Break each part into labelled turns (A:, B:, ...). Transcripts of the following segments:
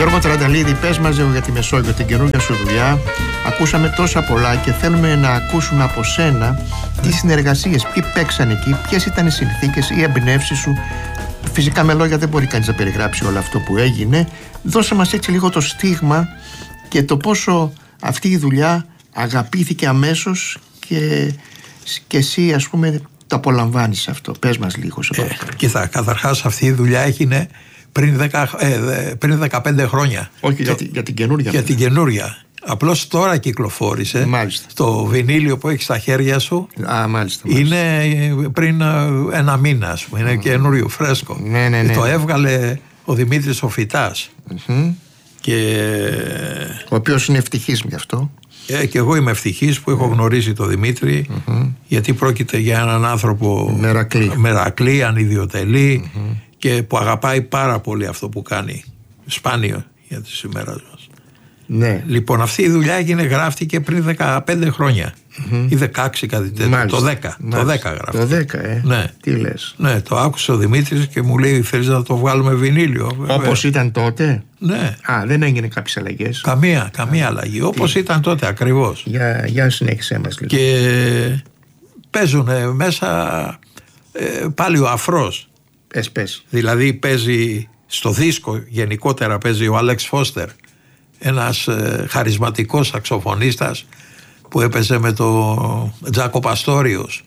A: Γιώργο Τρανταλίδη, πες μας για τη Μεσόγειο, την καινούργια σου δουλειά. Ακούσαμε τόσα πολλά και θέλουμε να ακούσουμε από σένα τι συνεργασίες, ποιοι παίξαν εκεί, ποιες ήταν οι συνθήκες, οι εμπνεύσεις σου. Φυσικά με λόγια δεν μπορεί κανείς να περιγράψει όλο αυτό που έγινε. Δώσε μας έτσι λίγο το στίγμα και το πόσο αυτή η δουλειά αγαπήθηκε αμέσως και εσύ, ας πούμε, το απολαμβάνεις αυτό. Πες μας λίγο σε παρακαλώ.
B: Κοίτα, καταρχάς αυτή η δουλειά έγινε πριν 15 χρόνια.
A: Όχι, για την καινούργια.
B: Για την καινούργια. Απλώς τώρα κυκλοφόρησε.
A: Μάλιστα.
B: Το βινίλιο που έχει στα χέρια σου.
A: Μάλιστα.
B: Είναι πριν ένα μήνα, ας πούμε. Είναι καινούριο, φρέσκο.
A: Ναι.
B: Το έβγαλε ο Δημήτρης ο Φυτάς. Και...
A: ο οποίος είναι ευτυχής γι' αυτό.
B: Και εγώ είμαι ευτυχής που έχω γνωρίσει τον Δημήτρη, γιατί πρόκειται για έναν άνθρωπο μερακλή, ανιδιοτελή, και που αγαπάει πάρα πολύ αυτό που κάνει. Σπάνιο για τις ημέρες μας.
A: Ναι.
B: Λοιπόν, αυτή η δουλειά γράφτηκε πριν 15 χρόνια ή 16, κάτι τέτοιο. Το 10. Το 10 γράφτηκε.
A: Το 10,
B: ναι.
A: Τι λες.
B: Ναι, το άκουσε ο Δημήτρης και μου λέει: θέλεις να το βγάλουμε βινίλιο?
A: Όπως ήταν τότε.
B: Ναι.
A: Δεν έγινε κάποιες αλλαγές.
B: Καμία αλλαγή. Όπως ήταν τότε ακριβώς.
A: Για συνέχισέ μας λίγο.
B: Και παίζουν μέσα πάλι ο αφρός.
A: Πες.
B: Δηλαδή παίζει στο δίσκο, γενικότερα παίζει ο Άλεξ Φώστερ, ένας χαρισματικός σαξοφωνίστας που έπαιζε με το Τζάκο Παστόριος.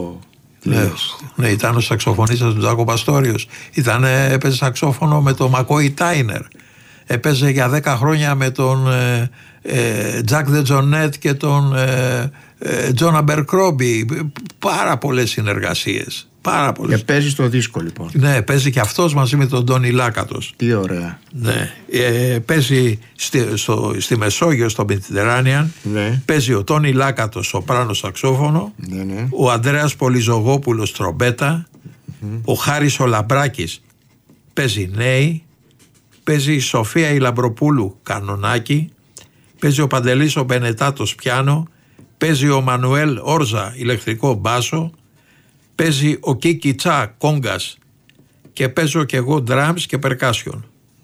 B: Ναι, ήταν ο σαξοφωνίστας του Τζάκο Παστόριος. Έπαιζε σαξόφωνο με τον Μακόι Τάινερ. Έπαιζε για 10 χρόνια με τον Τζακ Δε Τζονέτ και τον Τζον Αμπερκρόμπι. Πάρα πολλές συνεργασίες. Και
A: παίζει στο δίσκο λοιπόν.
B: Ναι, παίζει και αυτός μαζί με τον Τόνι Λάκατος.
A: Τι ωραία.
B: Ναι. Παίζει στη Μεσόγειο, στο Mediterranean.
A: Ναι.
B: Παίζει ο Τόνι Λάκατος σοπράνο σαξόφωνο.
A: Ναι.
B: Ο Ανδρέας Πολυζογόπουλος τρομπέτα. Ο Χάρης ο Λαμπράκης παίζει νέη. Παίζει η Σοφία η Λαμπροπούλου κανονάκι. Παίζει ο Παντελής ο Μπενετάτος πιάνο. Παίζει ο Μανουέλ Όρζα ηλεκτρικό μπάσο. Παίζει ο Κίκι Τσά κόγκας και παίζω και εγώ drums και percussion.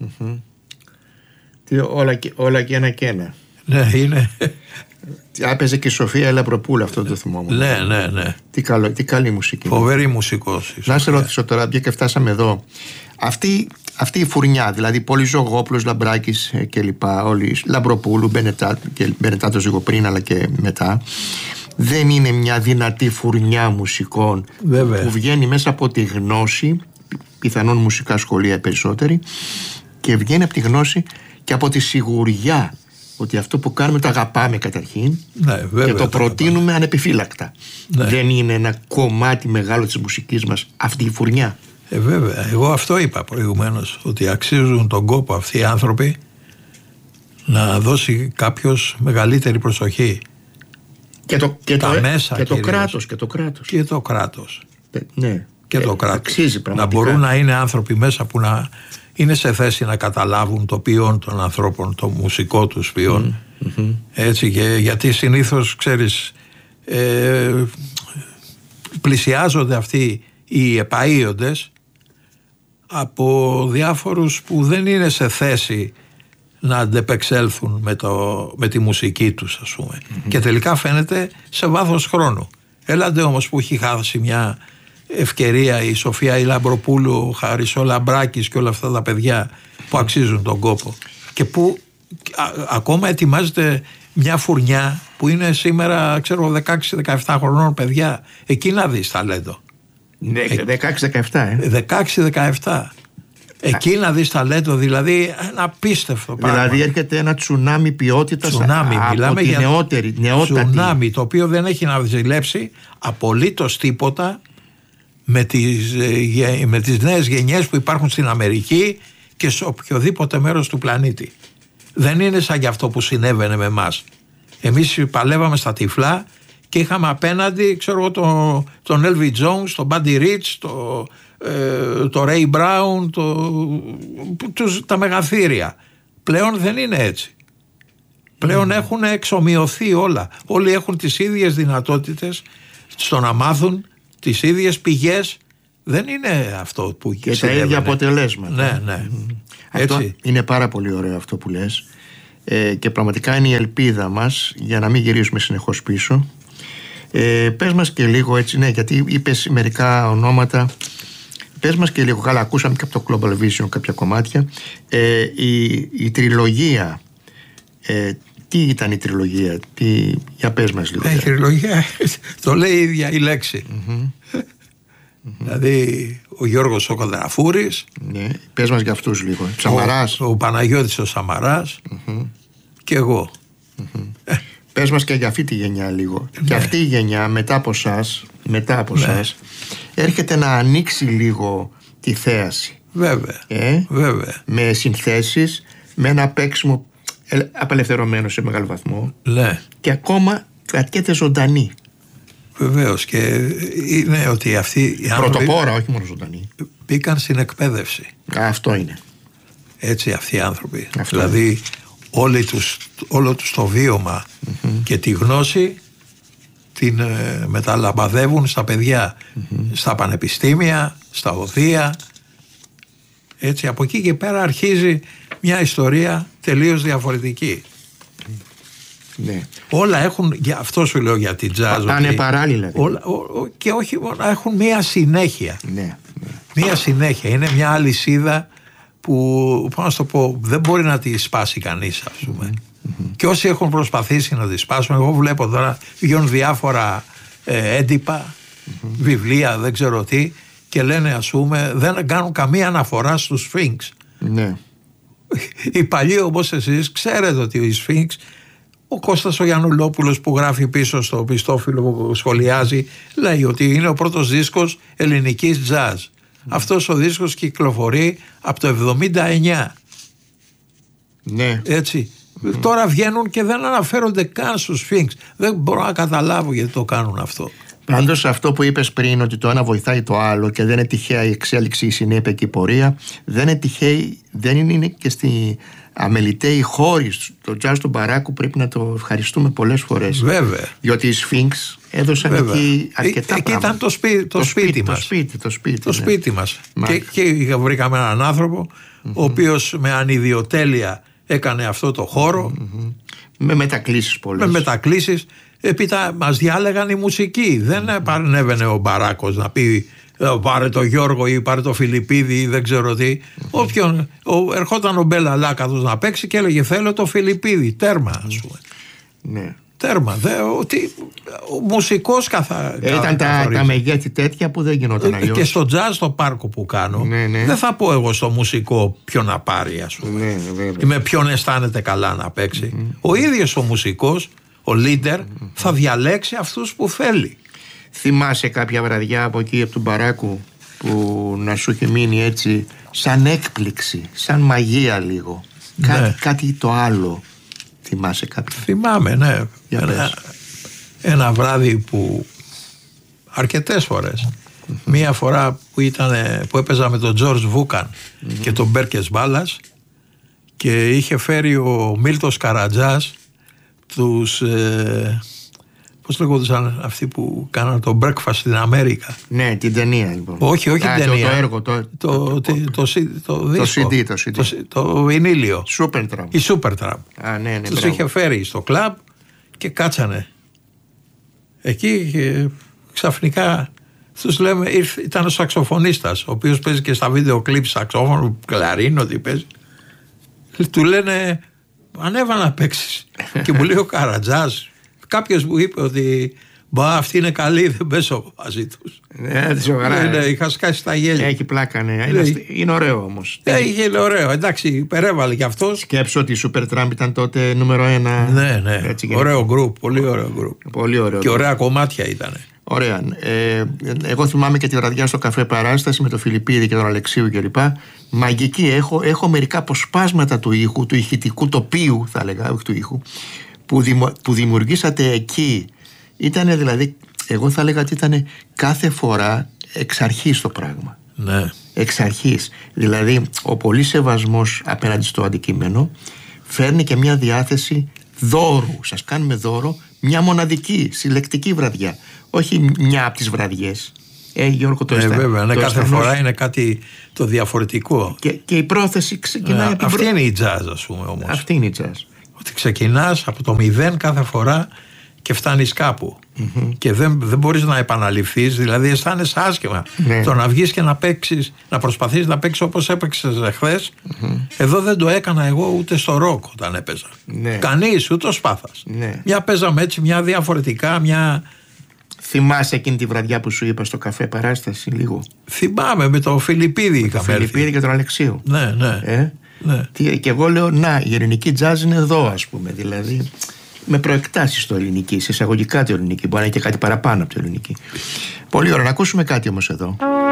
A: Όλα και ένα και ένα.
B: Ναι, είναι.
A: Έπαιζε και η Σοφία Λαμπροπούλου, αυτό το θυμόμουν.
B: Ναι.
A: Τι καλή μουσική.
B: Φοβερή μουσικός.
A: Να σε ρωτήσω τώρα, μια και φτάσαμε εδώ. Αυτή η φουρνιά, δηλαδή Πολυζογόπουλος, Λαμπράκης και λοιπά, όλοι, Λαμπροπούλου, Μπενετάτος λίγο πριν αλλά και μετά, δεν είναι μια δυνατή φουρνιά μουσικών?
B: Βέβαια.
A: Που βγαίνει μέσα από τη γνώση, πιθανόν μουσικά σχολεία περισσότεροι, και βγαίνει από τη γνώση και από τη σιγουριά ότι αυτό που κάνουμε το αγαπάμε καταρχήν,
B: ναι, βέβαια,
A: και το προτείνουμε ανεπιφύλακτα.
B: Ναι.
A: Δεν είναι ένα κομμάτι μεγάλο της μουσικής μας αυτή η φουρνιά?
B: Βέβαια, εγώ αυτό είπα προηγουμένως, ότι αξίζουν τον κόπο αυτοί οι άνθρωποι να δώσει κάποιος μεγαλύτερη προσοχή.
A: Και το κράτος. Ναι.
B: Και το κράτος.
A: Αξίζει πραγματικά.
B: Να μπορούν να είναι άνθρωποι μέσα που να είναι σε θέση να καταλάβουν το ποιόν των ανθρώπων, το μουσικό τους ποιόν. Έτσι, και γιατί συνήθως, ξέρεις, πλησιάζονται αυτοί οι επαΐοντες από διάφορους που δεν είναι σε θέση να αντεπεξέλθουν με τη μουσική τους, ας πούμε. Και τελικά φαίνεται σε βάθος χρόνου. Έλατε όμως που έχει χάσει μια ευκαιρία η Σοφία η Λαμπροπούλου, ο Χάρης ο Λαμπράκης και όλα αυτά τα παιδιά που αξίζουν τον κόπο, και που ακόμα ετοιμάζεται μια φουρνιά που είναι σήμερα, ξέρω, 16-17 χρονών παιδιά. Εκεί να δεις ταλέντο. 16-17. Εκεί να δεις ταλέντο, δηλαδή ένα απίστευτο πράγμα.
A: Δηλαδή έρχεται ένα τσουνάμι ποιότητας από τη νεότερη.
B: Τσουνάμι το οποίο δεν έχει να ζηλέψει απολύτως τίποτα με τις νέες γενιές που υπάρχουν στην Αμερική και σε οποιοδήποτε μέρος του πλανήτη. Δεν είναι σαν για αυτό που συνέβαινε με εμάς. Εμείς παλεύαμε στα τυφλά και είχαμε απέναντι, ξέρω, τον Elvis Jones, τον Buddy Rich, το Ray Brown, τα μεγαθύρια. Πλέον δεν είναι έτσι. Πλέον έχουν εξομοιωθεί όλα. Όλοι έχουν τις ίδιες δυνατότητες στο να μάθουν, τις ίδιες πηγές. Δεν είναι αυτό που
A: και τα ίδια αποτελέσματα.
B: Ναι.
A: Αυτό είναι πάρα πολύ ωραίο αυτό που λες, και πραγματικά είναι η ελπίδα μας για να μην γυρίσουμε συνεχώς πίσω. Πες μας και λίγο έτσι, ναι, γιατί είπες μερικά ονόματα. Πες μας και λίγο, καλά, ακούσαμε και από το Global Vision κάποια κομμάτια. Η τριλογία, τι ήταν η τριλογία, για πες μας λίγο.
B: Η τριλογία, το λέει η ίδια η λέξη. Δηλαδή ο Γιώργος ο Κοντραφούρης,
A: ναι, πες μας για αυτούς λίγο. Σαμαράς.
B: Ο Παναγιώτης ο Σαμαράς και εγώ.
A: Πες μας και για αυτή τη γενιά λίγο. Ναι. Και αυτή η γενιά μετά από εσάς έρχεται να ανοίξει λίγο τη θέαση.
B: Βέβαια. Βέβαια.
A: Με συνθέσεις, με ένα παίξιμο απελευθερωμένο σε μεγάλο βαθμό.
B: Ναι.
A: Και ακόμα κρατιέται ζωντανή.
B: Βεβαίως, και είναι ότι αυτοί οι άνθρωποι
A: πρωτοπόρα, όχι μόνο ζωντανή,
B: μπήκαν στην εκπαίδευση.
A: Αυτό είναι.
B: Έτσι αυτοί οι άνθρωποι. Δηλαδή όλο τους το βίωμα και τη γνώση την μεταλαμπαδεύουν στα παιδιά, στα πανεπιστήμια, στα οδεία. Έτσι από εκεί και πέρα αρχίζει μια ιστορία τελείως διαφορετική.
A: Ναι.
B: Όλα έχουν, γι' αυτό σου λέω για την jazz,
A: πάνε παράλληλα.
B: Και όχι μόνο, έχουν μία συνέχεια.
A: Ναι.
B: Μία συνέχεια. Είναι μια αλυσίδα που, πώς να το πω, δεν μπορεί να τη σπάσει κανείς, ας πούμε. Και όσοι έχουν προσπαθήσει να τη σπάσουν, εγώ βλέπω τώρα βγαίνουν διάφορα έντυπα, βιβλία, δεν ξέρω τι, και λένε, ας πούμε, δεν κάνουν καμία αναφορά στους Sphinx.
A: Ναι.
B: Οι παλιοί όπως εσείς ξέρετε ότι ο Sphinx, ο Κώστας ο Γιαννουλόπουλος που γράφει πίσω στο πιστόφυλλο που σχολιάζει, λέει ότι είναι ο πρώτος δίσκος ελληνικής jazz. Αυτός ο δίσκος κυκλοφορεί από το 79.
A: Ναι.
B: Έτσι. Τώρα βγαίνουν και δεν αναφέρονται καν στους Sphinx. Δεν μπορώ να καταλάβω γιατί το κάνουν αυτό.
A: Πάντως αυτό που είπες πριν, ότι το ένα βοηθάει το άλλο και δεν είναι τυχαία η εξέλιξη, η συνέπεια και η πορεία, δεν είναι τυχαία, δεν είναι και στη αμεληταίοι χώροι. Το jazz του Μπαράκου πρέπει να το ευχαριστούμε πολλές φορές.
B: Βέβαια.
A: Διότι οι Sphinx έδωσαν εκεί αρκετά
B: εκεί
A: πράγματα.
B: Ήταν το σπίτι μας. Το σπίτι μας. Και βρήκαμε έναν άνθρωπο ο οποίος με ανιδιοτέλεια έκανε αυτό το χώρο.
A: Με μετακλήσεις πολλές.
B: Με μετακλήσεις. Επίτα μας διάλεγαν η μουσική. Δεν επανέβαινε ο Μπαράκος να πει πάρε το Γιώργο ή πάρε το Φιλιππίδη ή δεν ξέρω τι. Ερχόταν ο Μπέλα Λάκαδος να παίξει και έλεγε θέλω το Φιλιππίδη. Τέρμα, ας πούμε.
A: Ναι.
B: Τέρμα. Ο μουσικός
A: ήταν τα μεγέθη τέτοια που δεν γινόταν αλλιώς.
B: Και στο jazz στο πάρκο που κάνω, δεν θα πω εγώ στο μουσικό ποιο να πάρει, ας πούμε. Ή με ποιον αισθάνεται καλά να παίξει. Ο ίδιος ο μουσικός, ο leader, θα διαλέξει αυτούς που θέλει.
A: Θυμάσαι κάποια βραδιά από εκεί από του Μπαράκου που να σου έχει μείνει έτσι σαν έκπληξη, σαν μαγεία λίγο? Ναι. Κάτι το άλλο. Θυμάσαι κάποιο?
B: Θυμάμαι, ναι. Ένα βράδυ που αρκετές φορές. Μία φορά που έπαιζα με τον Τζορτζ Βούκαν και τον Μπέρκες Μπάλας και είχε φέρει ο Μίλτος Καρατζάς τους πώς λέγονταν αυτοί που κάνανε το breakfast στην Αμέρικα.
A: Ναι, την ταινία λοιπόν.
B: Όχι την ταινία.
A: Το έργο,
B: το CD, το βινίλιο.
A: Supertramp.
B: Η Supertramp.
A: Ναι,
B: τους είχε φέρει στο κλαμπ και κάτσανε εκεί και ξαφνικά τους λέμε, ήταν ο σαξοφωνίστας, ο οποίος παίζει και στα βίντεο κλιπ σαξόφωνο, κλαρίνο, τι παίζει. Του λένε ανέβα να παίξεις. Και μου λέει ο Καρατζάς, κάποιος μου είπε ότι αυτή είναι καλή, δεν πέσω μαζί τους. Ναι, είχα σκάσει τα γέλια.
A: Έχει πλάκα, ναι. Είναι ωραίο όμως.
B: Είναι ωραίο, εντάξει, υπερέβαλε κι αυτός.
A: Σκέψω ότι η Supertramp ήταν τότε νούμερο 1.
B: Ναι, ωραίο γκρουπ, πολύ ωραίο γκρουπ.
A: Πολύ ωραίο.
B: Και ωραία κομμάτια ήταν.
A: Ωραία. Εγώ θυμάμαι και τη βραδιά στο καφέ Παράσταση με τον Φιλιππίδη και τον Αλεξίου κλπ. Μαγική. Έχω μερικά αποσπάσματα του ήχου, του ηχητικού τοπίου, θα έλεγα, όχι του ήχου, που δημιουργήσατε εκεί. Ήτανε δηλαδή, εγώ θα έλεγα ότι ήταν κάθε φορά εξ αρχής το πράγμα.
B: Ναι.
A: Εξ αρχής. Δηλαδή, ο πολύς σεβασμός απέναντι στο αντικείμενο φέρνει και μια διάθεση δώρου. Σας κάνουμε δώρο μια μοναδική, συλλεκτική βραδιά. Όχι μια από τις βραδιές. Γιώργο, το αισθάνεσαι.
B: Βέβαια, ναι, κάθε φορά είναι κάτι το διαφορετικό.
A: Και η πρόθεση ξεκινάει από
B: αυτή είναι η jazz, ας πούμε, όμως.
A: Αυτή είναι η jazz.
B: Ότι ξεκινάς από το 0 κάθε φορά και φτάνεις κάπου. Και δεν μπορείς να επαναληφθείς, δηλαδή αισθάνεσαι άσχημα.
A: Ναι.
B: Το να βγεις και να παίξεις, να προσπαθείς να παίξεις όπως έπαιξες χθες, εδώ δεν το έκανα εγώ ούτε στο ροκ όταν έπαιζα.
A: Ναι.
B: Κανείς, ούτε ο Σπάθας.
A: Ναι.
B: Μια παίζαμε έτσι, μια διαφορετικά, μια...
A: Θυμάσαι εκείνη τη βραδιά που σου είπα στο καφέ παράσταση λίγο?
B: Θυμάμαι, με τον Φιλιππίδη.
A: Τον Φιλιππίδη και τον Αλεξίου.
B: Ναι, ναι. Ναι.
A: Και εγώ λέω, να, η ελληνική jazz είναι εδώ, ας πούμε. Δηλαδή, με προεκτάσεις στο ελληνική, σε εισαγωγικά το ελληνική. Μπορεί να είναι και κάτι παραπάνω από το ελληνική. Πολύ ωραία, να ακούσουμε κάτι όμως εδώ.